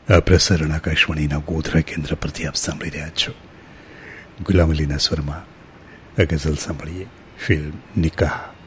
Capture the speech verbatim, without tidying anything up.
આ પ્રસારણ આકાશવાણીના ગોધરા કેન્દ્ર પરથી આપ સાંભળી રહ્યા છો. ગુલામ અલીના સ્વરમાં આ ગઝલ સાંભળીએ. ફિલ્મ નિકાહ.